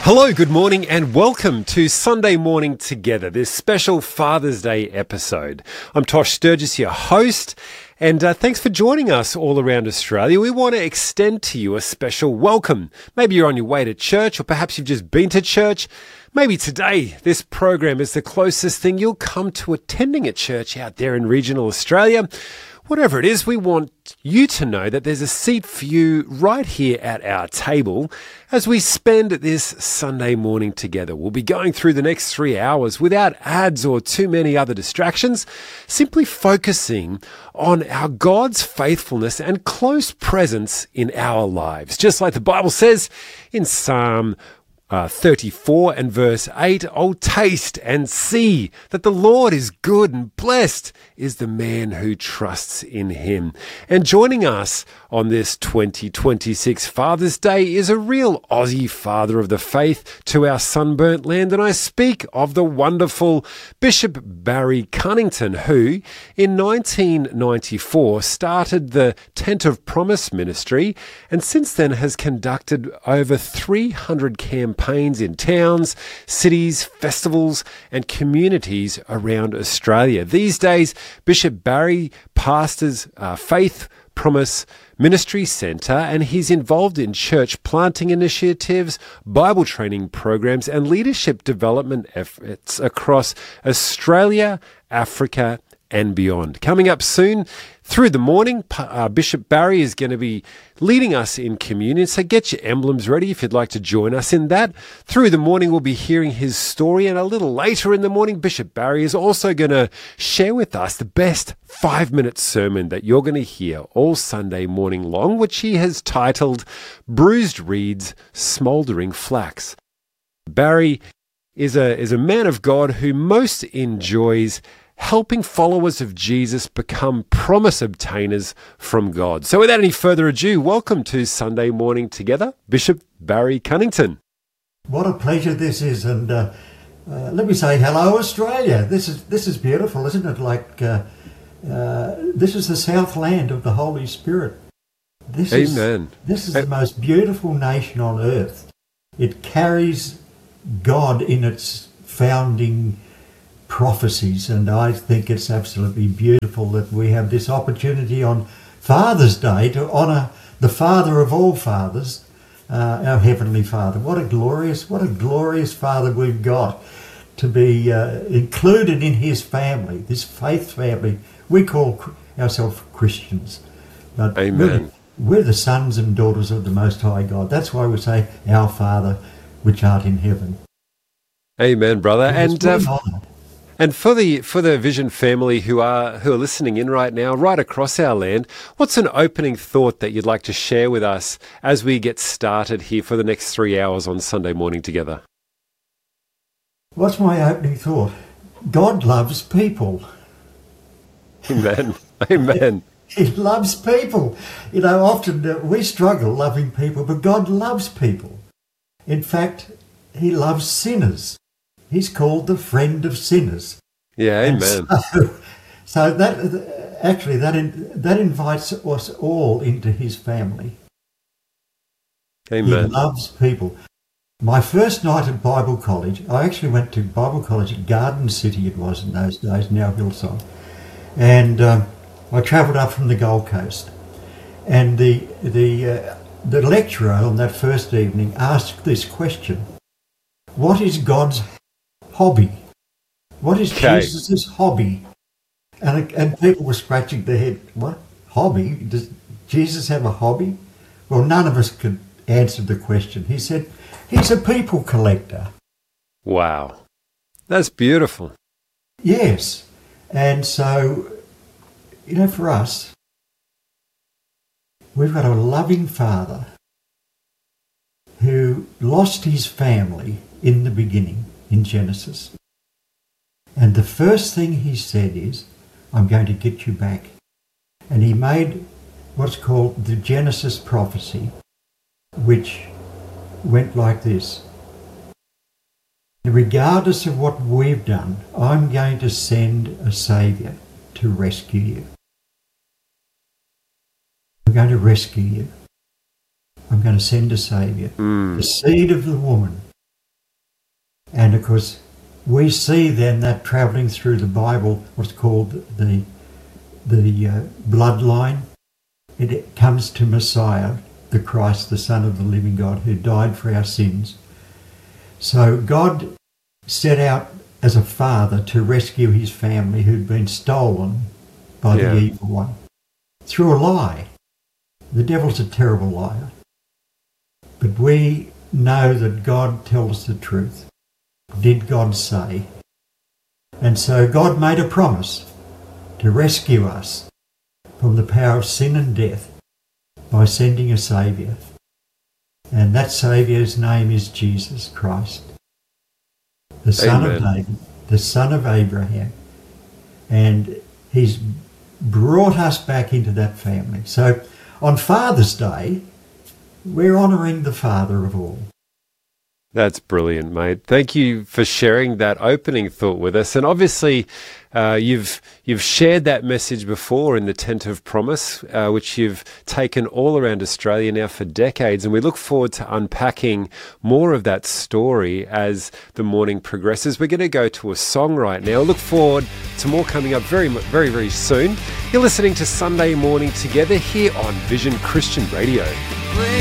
Hello, good morning, and welcome to Sunday Morning Together, this special Father's Day episode. I'm Tosh Sturgis, your host, and thanks for joining us all around Australia. We want to extend to you a special welcome. Maybe you're on your way to church, or perhaps you've just been to church. Maybe today this program is the closest thing you'll come to attending a church out there in regional Australia. Whatever it is, we want you to know that there's a seat for you right here at our table as we spend this Sunday morning together. We'll be going through the next 3 hours without ads or too many other distractions, simply focusing on our God's faithfulness and close presence in our lives. Just like the Bible says in Psalm 34 and verse 8, "Oh, taste and see that the Lord is good, and blessed is the man who trusts in him." And joining us on this 2026 Father's Day is a real Aussie father of the faith to our sunburnt land, and I speak of the wonderful Bishop Barry Cunnington, who in 1994 started the Tent of Promise ministry, and since then has conducted over 300 campaigns in towns, cities, festivals and communities around Australia. These days, Bishop Barry pastors Faith Promise Ministry Centre, and he's involved in church planting initiatives, Bible training programs and leadership development efforts across Australia, Africa and beyond. Coming up soon through the morning, Bishop Barry is going to be leading us in communion, so get your emblems ready if you'd like to join us in that. Through the morning, we'll be hearing his story, and a little later in the morning, Bishop Barry is also going to share with us the best 5-minute sermon that you're going to hear all Sunday morning long, which he has titled Bruised Reeds, Smouldering Flax. Barry is a man of God who most enjoys helping followers of Jesus become promise obtainers from God. So without any further ado, welcome to Sunday Morning Together, Bishop Barry Cunnington. What a pleasure this is, and let me say hello, Australia. This is beautiful, isn't it? This is the Southland of the Holy Spirit. Amen. This is the most beautiful nation on earth. It carries God in its founding prophecies, and I think it's absolutely beautiful that we have this opportunity on Father's Day to honour the Father of all fathers, our Heavenly Father. What a glorious Father we've got to be included in His family, this faith family. We call ourselves Christians, but Amen. We're the sons and daughters of the Most High God. That's why we say, "Our Father, which art in heaven." Amen, brother. And And for the Vision family who are listening in right now, right across our land, what's an opening thought that you'd like to share with us as we get started here for the next 3 hours on Sunday Morning Together? what's my opening thought? God loves people. Amen. Amen. He loves people. You know, often we struggle loving people, but God loves people. In fact, He loves sinners. He's called the friend of sinners. Yeah, amen. So that invites us all into His family. Amen. He loves people. My first night at Bible college, I actually went to Bible college at Garden City, it was in those days, now Hillsong. And I travelled up from the Gold Coast. And the lecturer on that first evening asked this question: what is God's hobby? What is Jesus' hobby? And people were scratching their head. What? Hobby? Does Jesus have a hobby? Well, none of us could answer the question. He said, he's a people collector. Wow. That's beautiful. Yes. And so, you know, for us, we've got a loving Father who lost his family in the beginning, in Genesis. And the first thing he said is, I'm going to get you back. And he made what's called the Genesis prophecy, which went like this: regardless of what we've done, I'm going to send a Saviour to rescue you. I'm going to rescue you. I'm going to send a Saviour. The seed of the woman And of course, we see then that travelling through the Bible, what's called the bloodline. It comes to Messiah, the Christ, the Son of the living God, who died for our sins. So God set out as a father to rescue his family who'd been stolen by the evil one through a lie. The devil's a terrible liar. But we know that God tells the truth. Did God say? And so God made a promise to rescue us from the power of sin and death by sending a Saviour. And that Saviour's name is Jesus Christ, the Son of David, the Son of Abraham. And he's brought us back into that family. So on Father's Day, we're honouring the Father of all. That's brilliant, mate. Thank you for sharing that opening thought with us. And obviously, you've shared that message before in the Tent of Promise, which you've taken all around Australia now for decades. And we look forward to unpacking more of that story as the morning progresses. We're going to go to a song right now. Look forward to more coming up very, very, very soon. You're listening to Sunday Morning Together here on Vision Christian Radio.